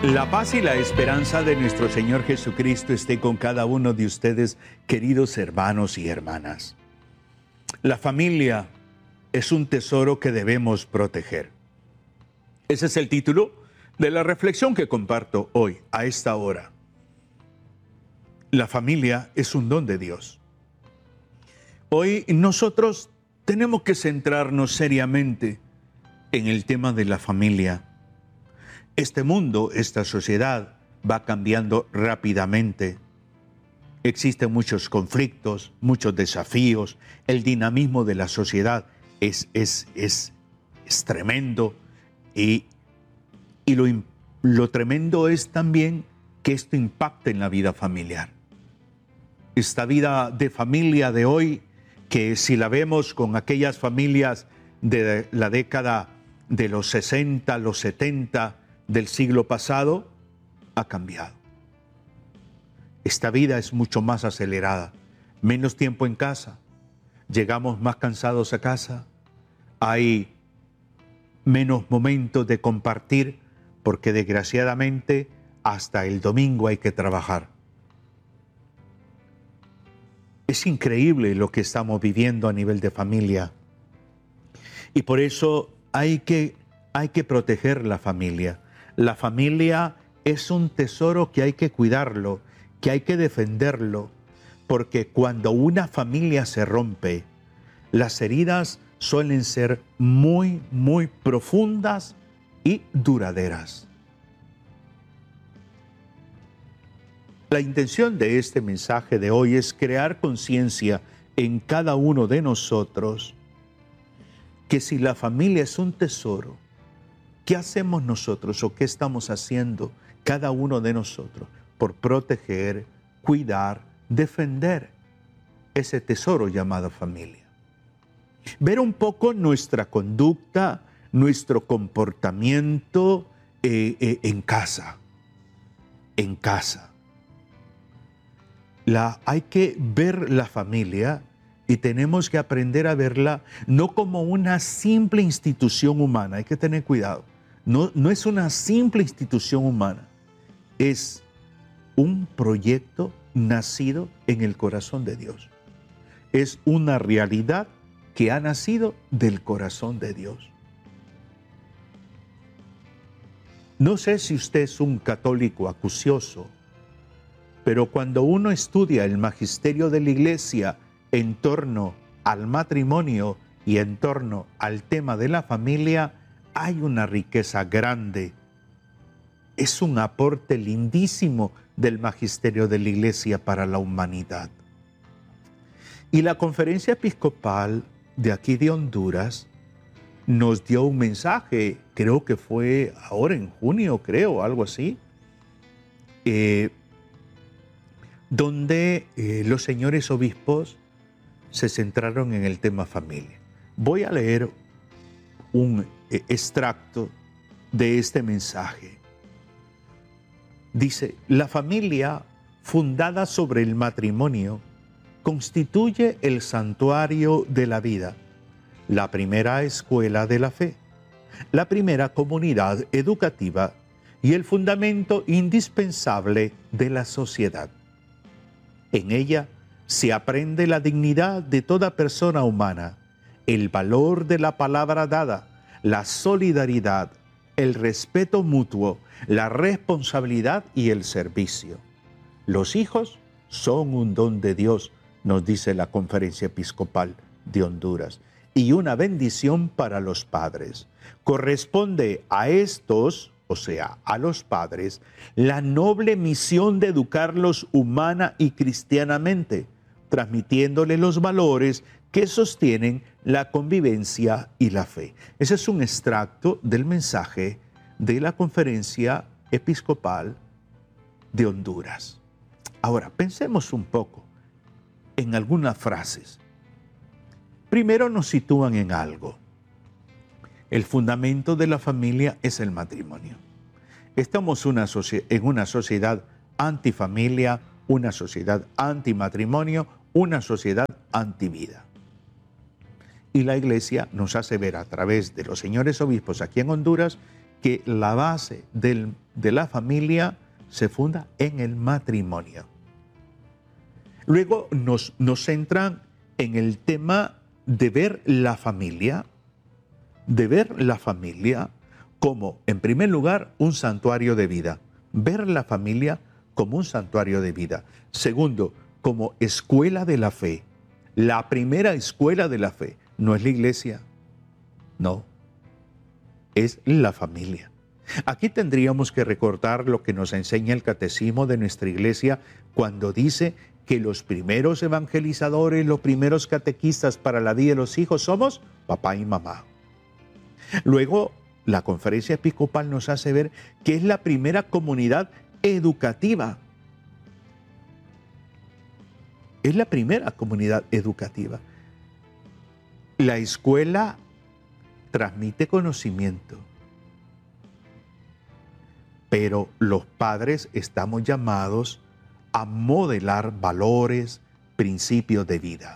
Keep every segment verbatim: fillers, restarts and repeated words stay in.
La paz y la esperanza de nuestro Señor Jesucristo esté con cada uno de ustedes, queridos hermanos y hermanas. La familia es un tesoro que debemos proteger. Ese es el título de la reflexión que comparto hoy, a esta hora. La familia es un don de Dios. Hoy nosotros tenemos que centrarnos seriamente en el tema de la familia. Este mundo, esta sociedad, va cambiando rápidamente. Existen muchos conflictos, muchos desafíos. El dinamismo de la sociedad es, es, es, es tremendo. Y, y lo, lo tremendo es también que esto impacta en la vida familiar. Esta vida de familia de hoy, que si la vemos con aquellas familias de la década de los sesenta, los setenta, del siglo pasado, ha cambiado. Esta vida es mucho más acelerada, menos tiempo en casa, llegamos más cansados a casa, hay menos momentos de compartir, porque desgraciadamente hasta el domingo hay que trabajar. Es increíble lo que estamos viviendo a nivel de familia, y por eso hay que, hay que proteger la familia. La familia es un tesoro que hay que cuidarlo, que hay que defenderlo, porque cuando una familia se rompe, las heridas suelen ser muy, muy profundas y duraderas. La intención de este mensaje de hoy es crear conciencia en cada uno de nosotros que si la familia es un tesoro, ¿qué hacemos nosotros o qué estamos haciendo cada uno de nosotros por proteger, cuidar, defender ese tesoro llamado familia? Ver un poco nuestra conducta, nuestro comportamiento eh, eh, en casa, en casa. La, hay que ver la familia y tenemos que aprender a verla no como una simple institución humana, hay que tener cuidado. No, no es una simple institución humana, es un proyecto nacido en el corazón de Dios. Es una realidad que ha nacido del corazón de Dios. No sé si usted es un católico acucioso, pero cuando uno estudia el magisterio de la Iglesia en torno al matrimonio y en torno al tema de la familia, hay una riqueza grande. Es un aporte lindísimo del magisterio de la Iglesia para la humanidad. Y la Conferencia Episcopal de aquí de Honduras nos dio un mensaje, creo que fue ahora en junio, creo, algo así, eh, donde eh, los señores obispos se centraron en el tema familia. Voy a leer un eh, extracto de este mensaje. Dice: la familia fundada sobre el matrimonio constituye el santuario de la vida, la primera escuela de la fe, la primera comunidad educativa y el fundamento indispensable de la sociedad. En ella se aprende la dignidad de toda persona humana, el valor de la palabra dada, la solidaridad, el respeto mutuo, la responsabilidad y el servicio. Los hijos son un don de Dios, nos dice la Conferencia Episcopal de Honduras, y una bendición para los padres. Corresponde a estos, o sea, a los padres, la noble misión de educarlos humana y cristianamente, transmitiéndole los valores que sostienen la convivencia y la fe. Ese es un extracto del mensaje de la Conferencia Episcopal de Honduras. Ahora, pensemos un poco en algunas frases. Primero nos sitúan en algo. El fundamento de la familia es el matrimonio. Estamos una en una sociedad antifamilia, una sociedad antimatrimonio, una sociedad antivida. Y la Iglesia nos hace ver a través de los señores obispos aquí en Honduras que la base del de la familia se funda en el matrimonio. Luego nos, nos centran en el tema de ver la familia, de ver la familia como, en primer lugar, un santuario de vida. Ver la familia como un santuario de vida. Segundo, como escuela de la fe. La primera escuela de la fe no es la iglesia, no, es la familia. Aquí tendríamos que recordar lo que nos enseña el catecismo de nuestra iglesia cuando dice que los primeros evangelizadores, los primeros catequistas para la vida de los hijos somos papá y mamá. Luego, la conferencia episcopal nos hace ver que es la primera comunidad educativa. Es la primera comunidad educativa. La escuela transmite conocimiento, pero los padres estamos llamados a modelar valores, principios de vida.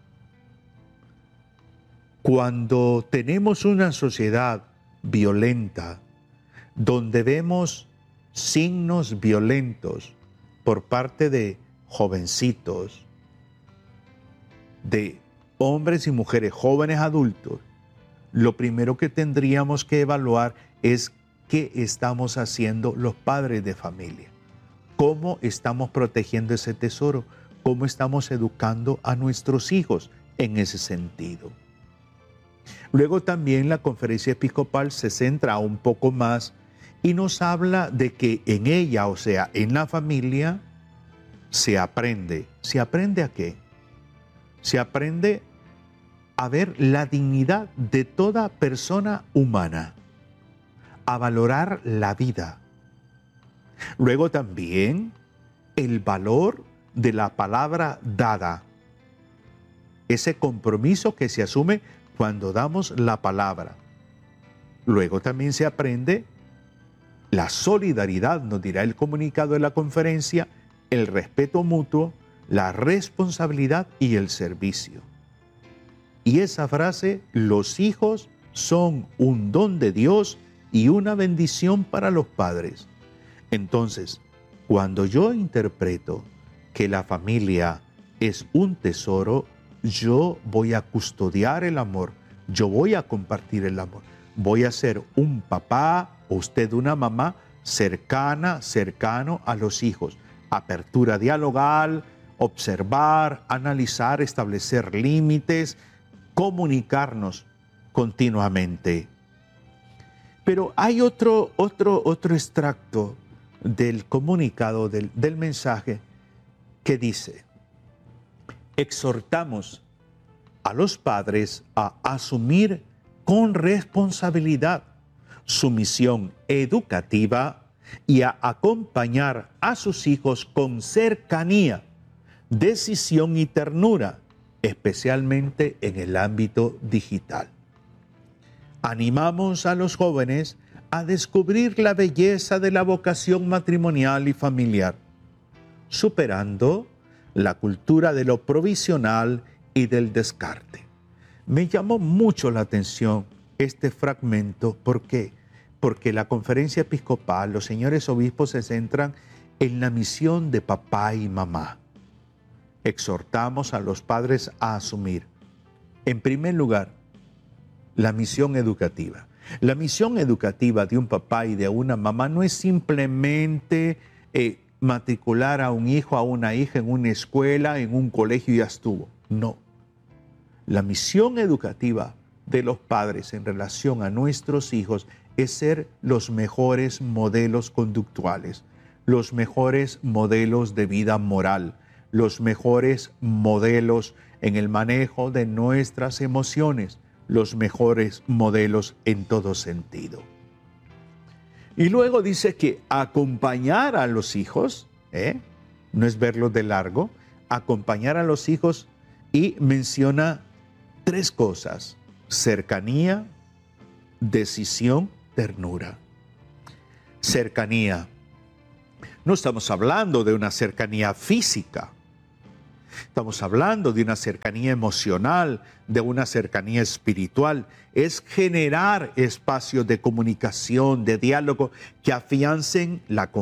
Cuando tenemos una sociedad violenta, donde vemos signos violentos por parte de jovencitos, de hombres y mujeres, jóvenes adultos, lo primero que tendríamos que evaluar es qué estamos haciendo los padres de familia. ¿Cómo estamos protegiendo ese tesoro? ¿Cómo estamos educando a nuestros hijos en ese sentido? Luego también la conferencia episcopal se centra un poco más y nos habla de que en ella, o sea, en la familia, se aprende. ¿Se aprende a qué? Se aprende a ver la dignidad de toda persona humana, a valorar la vida. Luego también el valor de la palabra dada, ese compromiso que se asume cuando damos la palabra. Luego también se aprende la solidaridad, nos dirá el comunicado de la conferencia, el respeto mutuo, la responsabilidad y el servicio. Y esa frase, los hijos son un don de Dios y una bendición para los padres. Entonces, cuando yo interpreto que la familia es un tesoro, yo voy a custodiar el amor, yo voy a compartir el amor. Voy a ser un papá o usted una mamá cercana, cercano a los hijos. Apertura dialogal, observar, analizar, establecer límites, comunicarnos continuamente. Pero hay otro, otro, otro extracto del comunicado, del, del mensaje, que dice: exhortamos a los padres a asumir con responsabilidad su misión educativa y a acompañar a sus hijos con cercanía, decisión y ternura, especialmente en el ámbito digital. Animamos a los jóvenes a descubrir la belleza de la vocación matrimonial y familiar, superando la cultura de lo provisional y del descarte. Me llamó mucho la atención este fragmento. ¿Por qué? Porque la conferencia episcopal, los señores obispos se centran en la misión de papá y mamá. Exhortamos a los padres a asumir, en primer lugar, la misión educativa. La misión educativa de un papá y de una mamá no es simplemente eh, matricular a un hijo, a una hija en una escuela, en un colegio y ya estuvo. No. La misión educativa de los padres en relación a nuestros hijos es ser los mejores modelos conductuales, los mejores modelos de vida moral, los mejores modelos en el manejo de nuestras emociones, los mejores modelos en todo sentido. Y luego dice que acompañar a los hijos, ¿eh? no es verlos de largo, acompañar a los hijos, y menciona tres cosas: cercanía, decisión, ternura. Cercanía. No estamos hablando de una cercanía física. Estamos hablando de una cercanía emocional, de una cercanía espiritual. Es generar espacios de comunicación, de diálogo que afiancen la confianza